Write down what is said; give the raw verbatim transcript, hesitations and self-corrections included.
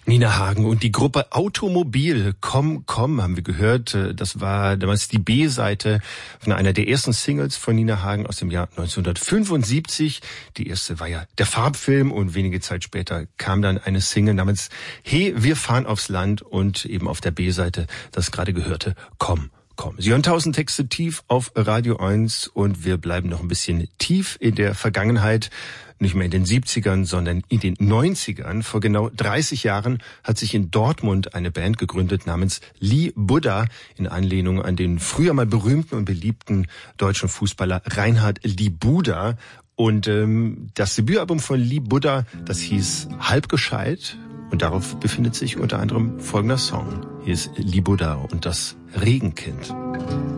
Nina Hagen und die Gruppe Automobil, Komm, komm, haben wir gehört. Das war damals die B-Seite von einer der ersten Singles von Nina Hagen aus dem Jahr neunzehnhundertfünfundsiebzig. Die erste war ja der Farbfilm und wenige Zeit später kam dann eine Single namens Hey, wir fahren aufs Land und eben auf der B-Seite das gerade gehörte Komm. Komm. Sie hören tausend Texte tief auf Radio eins und wir bleiben noch ein bisschen tief in der Vergangenheit. Nicht mehr in den siebzigern, sondern in den neunzigern. Vor genau dreißig Jahren hat sich in Dortmund eine Band gegründet namens Lee Buddha in Anlehnung an den früher mal berühmten und beliebten deutschen Fußballer Reinhard Lee Buddha. Und ähm, das Debütalbum von Lee Buddha, das hieß Halb gescheit. Und darauf befindet sich unter anderem folgender Song. Hier ist Lee Buddha und das Regenkind.